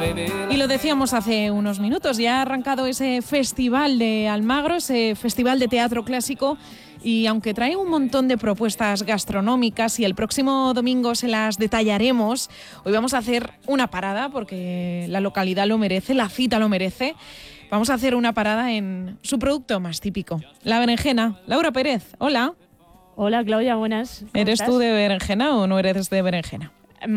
Y lo decíamos hace unos minutos, ya ha arrancado ese festival de Almagro, ese festival de teatro clásico, y aunque trae un montón de propuestas gastronómicas y el próximo domingo se las detallaremos, hoy vamos a hacer una parada porque la localidad lo merece, la cita lo merece. Vamos a hacer una parada en su producto más típico, la berenjena. Laura Pérez, hola. Hola Claudia, buenas. ¿Eres tú de berenjena o no eres de berenjena?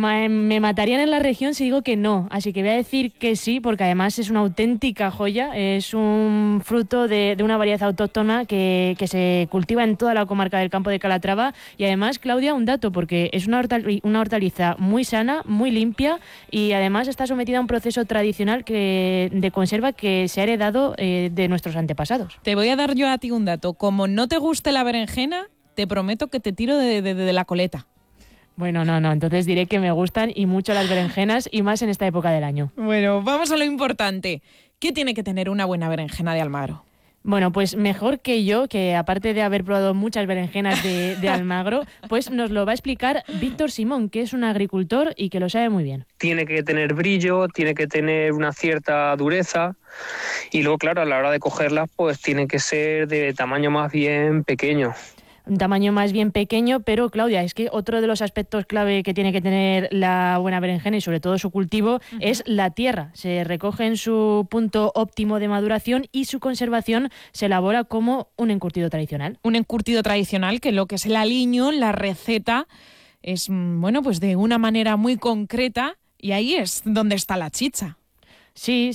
Me matarían en la región si digo que no, así que voy a decir que sí, porque además es una auténtica joya, es un fruto de una variedad autóctona que se cultiva en toda la comarca del Campo de Calatrava. Y además, Claudia, un dato, porque es una hortaliza muy sana, muy limpia, y además está sometida a un proceso tradicional de conserva que se ha heredado de nuestros antepasados. Te voy a dar yo a ti un dato, como no te guste la berenjena, te prometo que te tiro de la coleta. Bueno, no, entonces diré que me gustan y mucho las berenjenas y más en esta época del año. Bueno, vamos a lo importante. ¿Qué tiene que tener una buena berenjena de Almagro? Bueno, pues mejor que yo, que aparte de haber probado muchas berenjenas de Almagro, pues nos lo va a explicar Víctor Simón, que es un agricultor y que lo sabe muy bien. Tiene que tener brillo, tiene que tener una cierta dureza y luego, claro, a la hora de cogerlas, pues tiene que ser de tamaño más bien pequeño. Un tamaño más bien pequeño, pero Claudia, es que otro de los aspectos clave que tiene que tener la buena berenjena y sobre todo su cultivo es la tierra. Se recoge en su punto óptimo de maduración y su conservación se elabora como un encurtido tradicional. Un encurtido tradicional que lo que es el aliño, la receta, es pues de una manera muy concreta y ahí es donde está la chicha. Sí,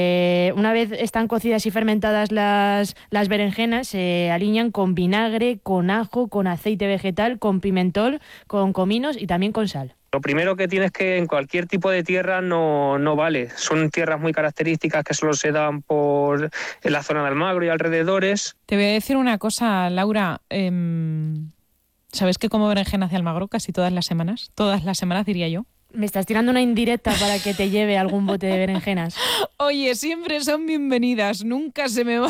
una vez están cocidas y fermentadas las berenjenas, se aliñan con vinagre, con ajo, con aceite vegetal, con pimentón, con cominos y también con sal. Lo primero que tienes que en cualquier tipo de tierra no vale. Son tierras muy características que solo se dan en la zona de Almagro y alrededores. Te voy a decir una cosa, Laura. ¿Sabes que como berenjenas de Almagro casi todas las semanas? Todas las semanas, diría yo. Me estás tirando una indirecta para que te lleve algún bote de berenjenas. Oye, siempre son bienvenidas, nunca se me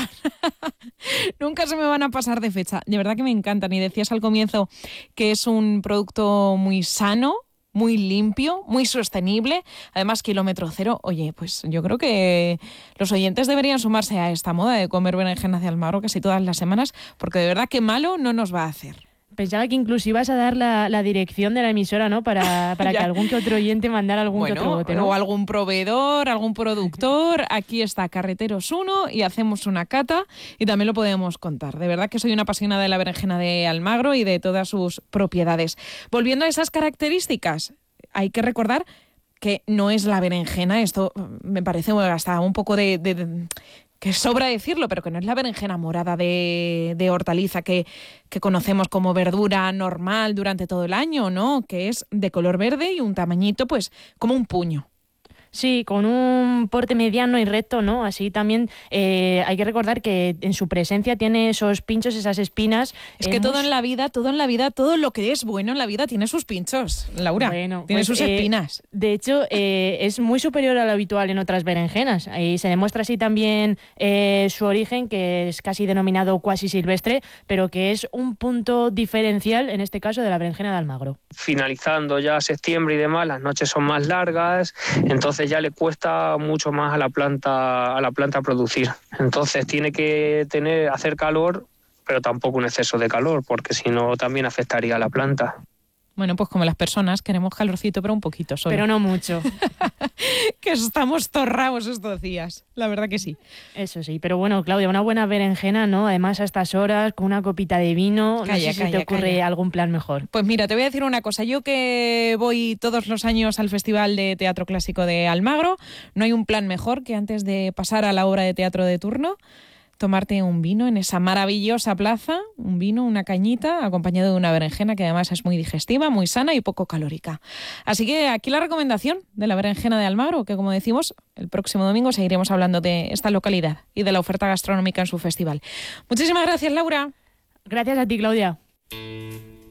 van a pasar de fecha. De verdad que me encantan. Y decías al comienzo que es un producto muy sano, muy limpio, muy sostenible, además kilómetro cero. Oye, pues yo creo que los oyentes deberían sumarse a esta moda de comer berenjenas de Almagro casi todas las semanas, porque de verdad que malo no nos va a hacer. Pensaba que incluso ibas a dar la dirección de la emisora, ¿no? Para que algún que otro oyente mandara algún que otro bote, ¿no? O algún proveedor, algún productor. Aquí está Carreteros 1 y hacemos una cata y también lo podemos contar. De verdad que soy una apasionada de la berenjena de Almagro y de todas sus propiedades. Volviendo a esas características, hay que recordar que no es la berenjena, esto me parece hasta un poco que sobra decirlo, pero que no es la berenjena morada de hortaliza que conocemos como verdura normal durante todo el año, ¿no? Que es de color verde y un tamañito, pues, como un puño. Sí, con un porte mediano y recto, ¿no? Así también hay que recordar que en su presencia tiene esos pinchos, esas espinas. Es que todo en la vida, todo lo que es bueno en la vida tiene sus pinchos, Laura. Bueno, tiene sus espinas. De hecho, es muy superior a lo habitual en otras berenjenas. Y se demuestra así también su origen, que es casi denominado cuasi silvestre, pero que es un punto diferencial, en este caso, de la berenjena de Almagro. Finalizando ya septiembre y demás, las noches son más largas, entonces ya le cuesta mucho más a la planta producir. Entonces tiene que hacer calor, pero tampoco un exceso de calor, porque si no también afectaría a la planta. Bueno, pues como las personas, queremos calorcito, pero un poquito solo. Pero no mucho. Que estamos torrados estos días, la verdad que sí. Eso sí, pero bueno, Claudia, una buena berenjena, ¿no? Además a estas horas, con una copita de vino, no sé si te ocurre algún plan mejor. Pues mira, te voy a decir una cosa. Yo que voy todos los años al Festival de Teatro Clásico de Almagro, no hay un plan mejor que antes de pasar a la obra de teatro de turno, tomarte un vino en esa maravillosa plaza, un vino, una cañita, acompañado de una berenjena que además es muy digestiva, muy sana y poco calórica. Así que aquí la recomendación de la berenjena de Almagro, que como decimos, el próximo domingo seguiremos hablando de esta localidad y de la oferta gastronómica en su festival. Muchísimas gracias, Laura. Gracias a ti, Claudia.